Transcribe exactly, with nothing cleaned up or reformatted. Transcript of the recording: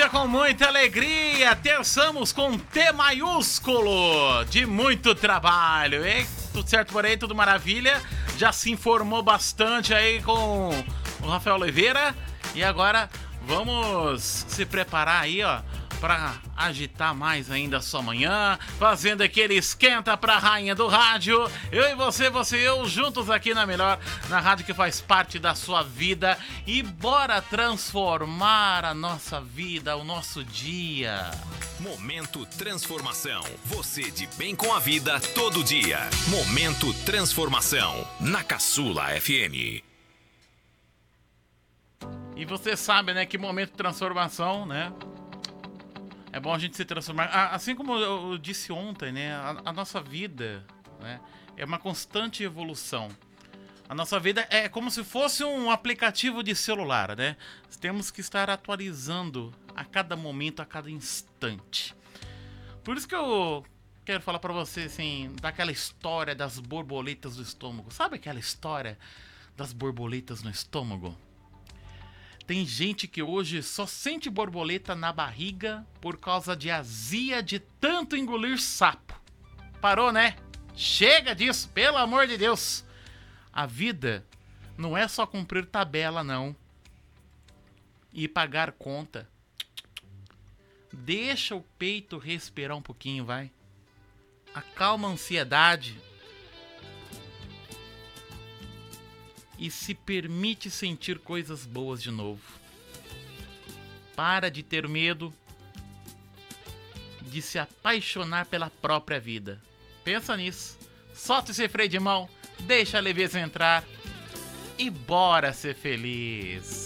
dia com muita alegria, terçamos com T maiúsculo, de muito trabalho, hein? Tudo certo por aí, tudo maravilha? Já se informou bastante aí com o Rafael Oliveira e agora vamos se preparar aí, ó, pra agitar mais ainda a sua manhã, fazendo aquele esquenta pra rainha do rádio. Eu e você, você e eu, juntos aqui na melhor, na rádio que faz parte da sua vida. E bora transformar a nossa vida, o nosso dia. Momento Transformação. Você de bem com a vida todo dia. Momento Transformação. Na Caçula F M. E você sabe, né, que momento de transformação, né? É bom a gente se transformar. Ah, assim como eu disse ontem, né? A, a nossa vida, né, é uma constante evolução. A nossa vida é como se fosse um aplicativo de celular, né? Temos que estar atualizando a cada momento, a cada instante. Por isso que eu quero falar pra você, assim, daquela história das borboletas do estômago. Sabe aquela história das borboletas no estômago? Tem gente que hoje só sente borboleta na barriga por causa de azia de tanto engolir sapo. Parou, né? Chega disso, pelo amor de Deus. A vida não é só cumprir tabela, não. E pagar conta. Deixa o peito respirar um pouquinho, vai. Acalma a ansiedade. E se permite sentir coisas boas de novo. Para de ter medo de se apaixonar pela própria vida. Pensa nisso. Solta esse freio de mão, deixa a leveza entrar e bora ser feliz.